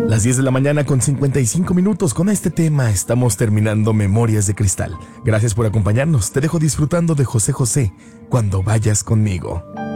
Las 10 de la mañana con 55 minutos. Con este tema estamos terminando Memorias de Cristal. Gracias por acompañarnos. Te dejo disfrutando de José José, Cuando vayas conmigo.